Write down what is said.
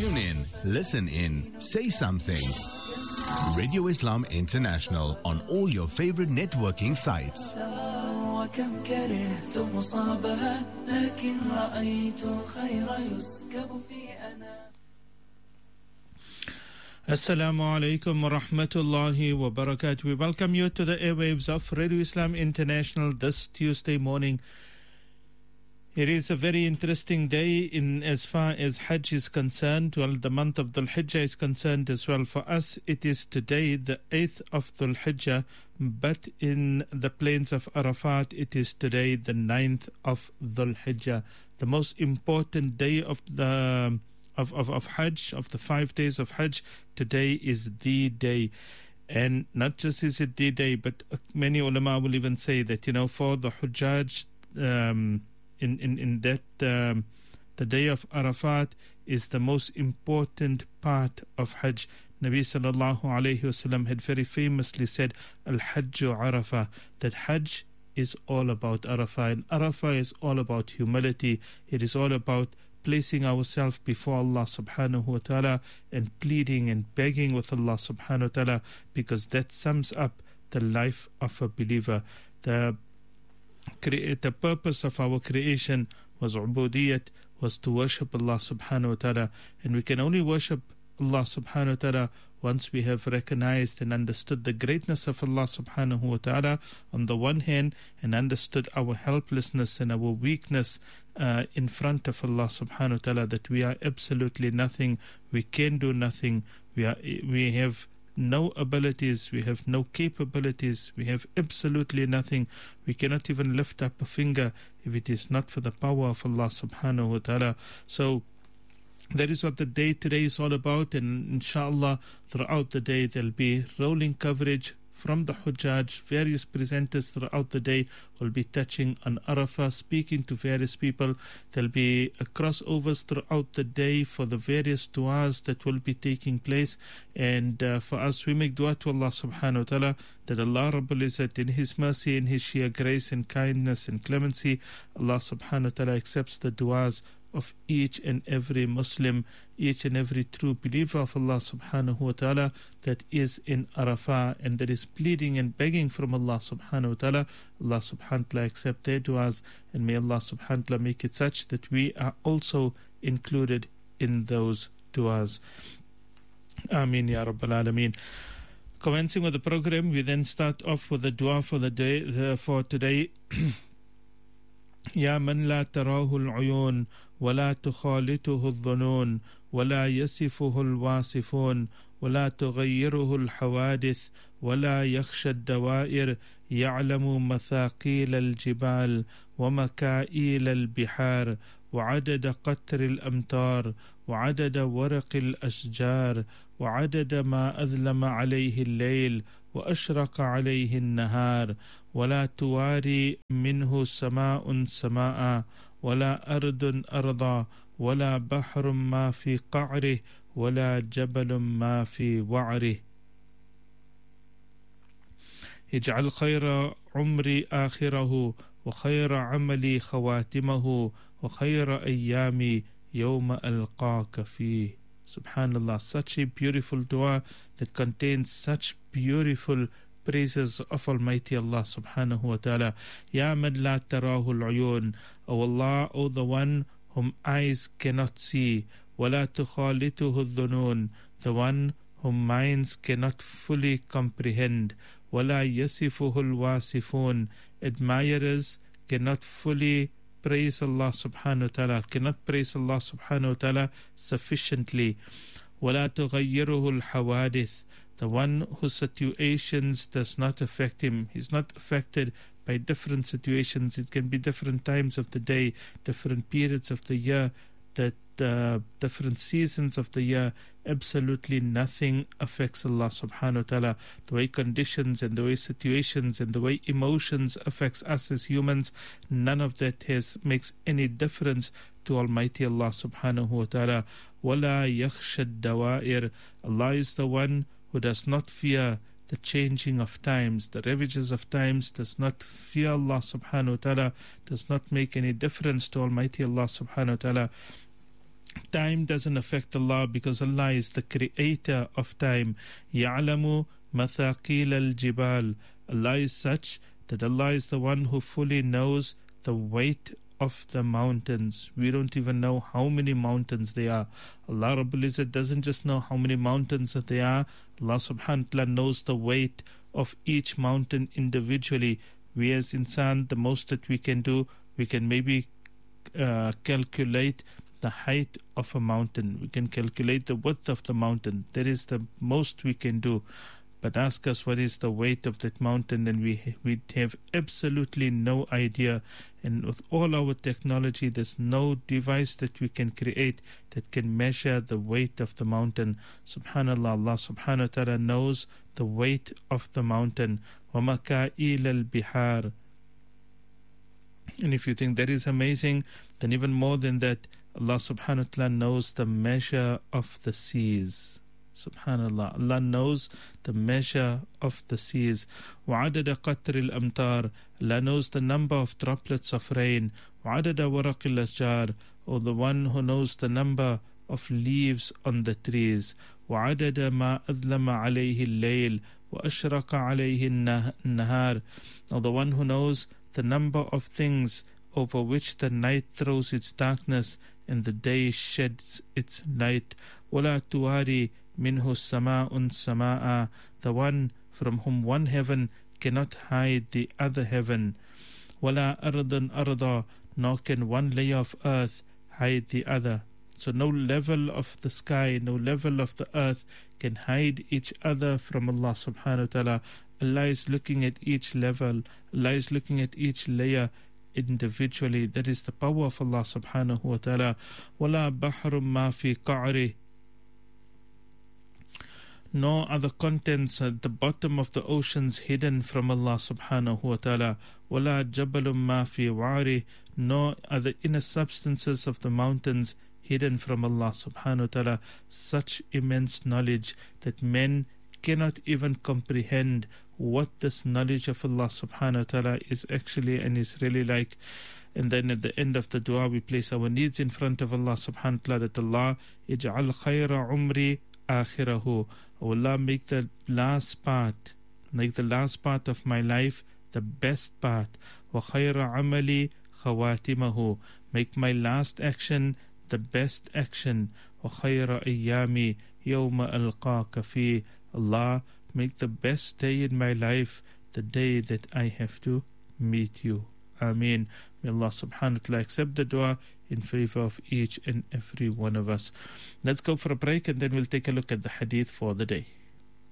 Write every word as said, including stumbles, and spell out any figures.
Tune in, listen in, say something. Radio Islam International on all your favorite networking sites. وكم كرهت مصابها لكن رأيت خير يسكب في أنا. Assalamu alaikum wa rahmatullahi wa barakatuh. We welcome you to the airwaves of Radio Islam International this Tuesday morning. It is a very interesting day in as far as Hajj is concerned. Well, the month of Dhul Hijjah is concerned as well. For us, it is today the eighth of Dhul Hijjah, but in the plains of Arafat, it is today the ninth of Dhul Hijjah. The most important day of the of, of, of Hajj, of the five days of Hajj, today is the day. And not just is it the day, but many ulama will even say that, you know, for the Hujjaj, um, In, in, in that um, the day of Arafat is the most important part of Hajj. Nabi sallallahu alayhi wasallam had very famously said, Al-Hajju Arafah, that Hajj is all about Arafah, and Arafah is all about humility. It is all about placing ourselves before Allah subhanahu wa ta'ala and pleading and begging with Allah subhanahu wa ta'ala, because that sums up the life of a believer. The The purpose of our creation was ubudiyat, was to worship Allah subhanahu wa ta'ala, and we can only worship Allah subhanahu wa ta'ala once we have recognized and understood the greatness of Allah subhanahu wa ta'ala on the one hand, and understood our helplessness and our weakness uh, in front of Allah subhanahu wa ta'ala, that we are absolutely nothing, we can do nothing, we are we have no abilities, we have no capabilities, we have absolutely nothing. We cannot even lift up a finger if it is not for the power of Allah subhanahu wa ta'ala. So that is what the day today is all about, and inshallah throughout the day there'll be rolling coverage from the Hujjaj. Various presenters throughout the day will be touching on Arafah, speaking to various people. There'll be a crossovers throughout the day for the various du'as that will be taking place. And uh, for us, we make dua to Allah subhanahu wa ta'ala that Allah Rabbul Izzat, in His mercy, in His sheer grace and kindness and clemency, Allah subhanahu wa ta'ala accepts the du'as of each and every Muslim, each and every true believer of Allah subhanahu wa ta'ala that is in Arafah and that is pleading and begging from Allah subhanahu wa ta'ala. Allah subhanahu wa ta'ala accept their du'as, and may Allah subhanahu wa ta'ala make it such that we are also included in those du'as. Ameen ya Rabbal Alameen. Commencing with the program, we then start off with the dua for the day, the, for today. يا من لا تراه العيون ولا تخالطه الظنون ولا يصفه الواصفون ولا تغيره الحوادث ولا يخشى الدوائر يعلم مثاقيل الجبال ومكائيل البحار وعدد قطر الأمطار وعدد ورق الأشجار وعدد ما أظلم عليه الليل وأشرق عليه النهار ولا تواري منه سماء سماء ولا أرض أرضا ولا بحر ما في قعره ولا جبل ما في وعره. اجعل خير عمري آخره وخير عملي خواتمه وخير أيامي يوم ألقاك فيه. Subhanallah, such a beautiful dua that contains such beautiful praises of Almighty Allah subhanahu wa ta'ala. Ya man la tarahu al-uyun, O Allah, O the one whom eyes cannot see, wa la tukhalituhu al-dhunun, the one whom minds cannot fully comprehend, wa la yasifuhu al-wasifun, admirers cannot fully praise Allah subhanahu wa ta'ala, cannot praise Allah subhanahu wa ta'ala sufficiently. وَلَا تُغَيِّرُهُ الْحَوَادِثِ, the one whose situations does not affect him. He's not affected by different situations. It can be different times of the day, different periods of the year, that uh, different seasons of the year. Absolutely nothing affects Allah subhanahu wa ta'ala. The way conditions and the way situations and the way emotions affects us as humans, none of that has makes any difference to Almighty Allah subhanahu wa ta'ala. وَلَا يَخْشَى الدَّوَائِرِ, Allah is the one who does not fear the changing of times, the ravages of times, does not fear Allah subhanahu wa ta'ala, does not make any difference to Almighty Allah subhanahu wa ta'ala. time doesn't affect Allah because Allah is the creator of time. يَعْلَمُ مَثَاقِيلَ الْجِبَالِ. Allah is such that Allah is the one who fully knows the weight of the mountains. We don't even know how many mountains there are. Allah Rabbul Izzat doesn't just know how many mountains that there are. Allah subhanahu wa ta'ala knows the weight of each mountain individually. We as insan, the most that we can do, we can maybe uh, calculate the height of a mountain. We can calculate the width of the mountain. That is the most we can do. But ask us what is the weight of that mountain, and we we have absolutely no idea. And with all our technology, there's no device that we can create that can measure the weight of the mountain. Subhanallah, Allah subhanahu wa ta'ala knows the weight of the mountain. وَمَكَائِلَ الْبِحَارِ. And if you think that is amazing, then even more than that, Allah subhanahu wa ta'ala knows the measure of the seas. Subhanallah, Allah knows the measure of the seas. وَعَدَدَ قَطْرِ الْأَمْتَارِ. Allah knows the number of droplets of rain. وَعَدَدَ وَرَقِ الْأَشْجَارِ. Or the one who knows the number of leaves on the trees. وَعَدَدَ مَا أَظْلَمَ عَلَيْهِ اللَّيْلِ وَأَشْرَقَ عَلَيْهِ النَّهَارِ. Or the one who knows the number of things over which the night throws its darkness and the day sheds its light. وَلَا تُوَارِي minhu sama'un sama'a. The one from whom one heaven cannot hide the other heaven. Wala ardun arda. Nor can one layer of earth hide the other. So no level of the sky, no level of the earth can hide each other from Allah subhanahu wa ta'ala. Allah is looking at each level. Allah is looking at each layer individually. That is the power of Allah subhanahu wa ta'ala. Wala bahrum ma fi qa'ri. Nor are the contents at the bottom of the oceans hidden from Allah subhanahu wa ta'ala. وَلَا جَبَلٌ مَا فِي وَعْرِ. Nor are the inner substances of the mountains hidden from Allah subhanahu wa ta'ala. Such immense knowledge that men cannot even comprehend what this knowledge of Allah subhanahu wa ta'ala is actually and is really like. And then at the end of the dua, we place our needs in front of Allah subhanahu wa ta'ala, that Allah اجعل خير عمري آخره. O Allah, make the last part, make the last part of my life the best part. وَخَيْرَ عَمَلِي خَوَاتِمَهُ. Make my last action the best action. وَخَيْرَ أَيَّامِي يَوْمَ أَلْقَاكَ فِي. Allah, make the best day in my life the day that I have to meet you. Ameen. May Allah subhanahu wa ta'ala accept the dua in favor of each and every one of us. Let's go for a break and then we'll take a look at the hadith for the day.